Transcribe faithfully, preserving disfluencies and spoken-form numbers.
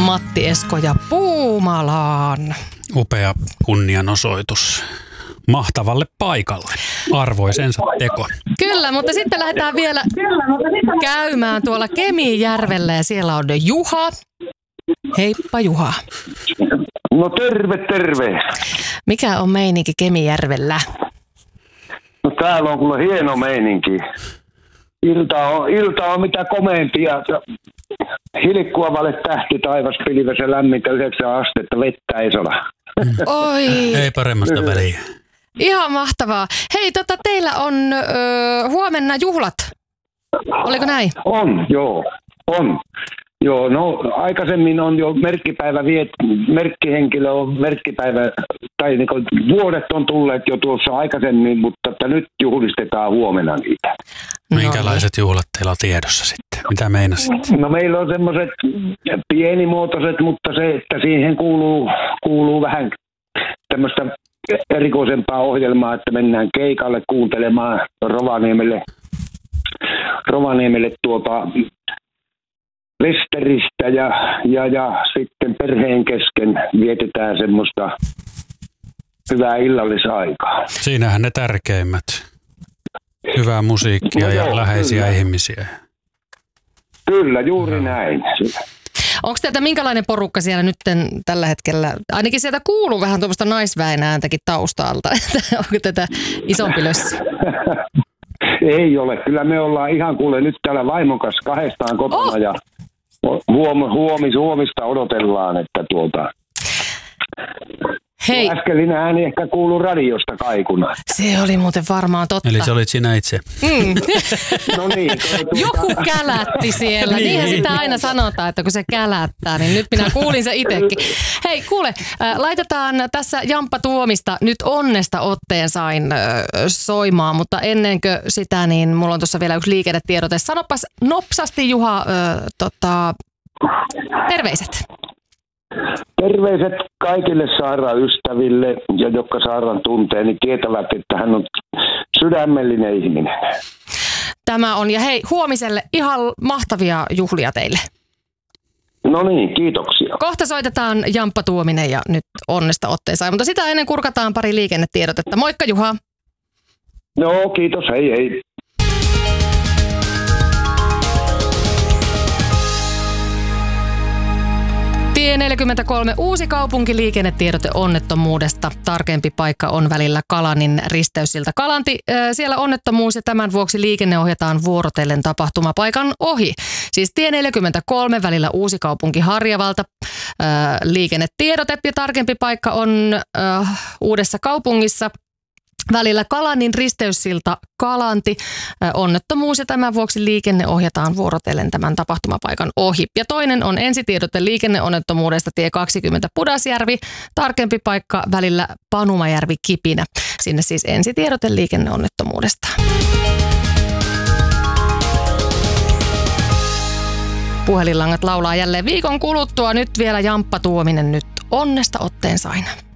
Matti Esko ja Puumalaan. Upea kunnianosoitus mahtavalle paikalle. Arvoisensa teko. Kyllä, mutta sitten lähdetään vielä käymään tuolla Kemijärvellä ja siellä on Juha. Heippa Juha. No terve, terve. Mikä on meininki Kemijärvellä? No täällä on kyllä hieno meininki. Ilta on, ilta on mitä komeimpia. Hilkkua vale tähti taivas pilvessä lämmintä yhdeksän astetta, vettä ei sada. Oi. Ei paremmasta väliä. Ihan mahtavaa. Hei, tota, teillä on ö, huomenna juhlat. Oliko näin? On, joo. On. Joo, no aikaisemmin on jo merkkipäivä, viet, merkkihenkilö on merkkipäivä, tai niin kuin vuodet on tulleet jo tuossa aikaisemmin, mutta että nyt juhlistetaan huomenna niitä. Minkälaiset juhlat teillä on tiedossa sitten? Mitä meinasitte? No meillä on semmoiset pienimuotoiset, mutta se, että siihen kuuluu, kuuluu vähän tämmöistä erikoisempaa ohjelmaa, että mennään keikalle kuuntelemaan Rovaniemelle, Rovaniemelle tuota Westeristä ja, ja, ja sitten perheen kesken vietetään semmoista hyvää illallisaikaa. Siinähän ne tärkeimmät. Hyvää musiikkia no, ja joo, läheisiä kyllä. ihmisiä. Kyllä, juuri no. näin. Onko teiltä minkälainen porukka siellä nyt tällä hetkellä? Ainakin sieltä kuuluu vähän tuommoista naisväen ääntäkin taustalta. Onko tätä isompi lössi? Ei ole. Kyllä me ollaan ihan kuule nyt täällä vaimon kanssa kahdestaan kotona oh. ja huom, huomis, huomista odotellaan, että tuota... Hei. Äskeinen ääni ehkä kuuluu radiosta kaikuna. Se oli muuten varmaan totta. Eli se olit sinä itse. Mm. No niin. Tuota... Joku kälätti siellä. niin. Niinhän sitä aina sanotaan, että kun se kälättää, niin nyt minä kuulin se itsekin. Hei, kuule, äh, laitetaan tässä Jamppa Tuomista nyt onnesta otteen sain äh, soimaan, mutta ennenkö sitä, niin mulla on tuossa vielä yksi liikennetiedote. Sanopas nopsasti Juha, äh, tota, terveiset. Terveiset kaikille Saaran ystäville, ja jotka Saaran tuntee, niin tietävät, että hän on sydämellinen ihminen. Tämä on, ja hei, huomiselle ihan mahtavia juhlia teille. No niin, kiitoksia. Kohta soitetaan Jamppa Tuominen ja nyt onnesta otteeseen, mutta sitä ennen kurkataan pari liikennetiedotetta. Moikka Juha. Joo, kiitos, hei hei. Tie neljäkymmentäkolme Uusikaupunki liikennetiedote onnettomuudesta. Tarkempi paikka on välillä Kalanin risteyssilta Kalanti. Siellä onnettomuus ja tämän vuoksi liikenne ohjataan vuorotellen tapahtumapaikan ohi. Siis tie neljäkymmentäkolme välillä Uusikaupunki Harjavalta. Liikennetiedote ja tarkempi paikka on Uudessa kaupungissa. Välillä Kalanin risteyssilta Kalanti. Onnettomuus ja tämän vuoksi liikenne ohjataan vuorotellen tämän tapahtumapaikan ohi. Ja toinen on ensitiedote liikenneonnettomuudesta tie kaksikymmentä Pudasjärvi. Tarkempi paikka välillä Panumajärvi Kipinä. Sinne siis ensitiedote liikenneonnettomuudesta. Puhelinlangat laulaa jälleen viikon kuluttua. Nyt vielä Jamppa Tuominen nyt onnesta otteen saina.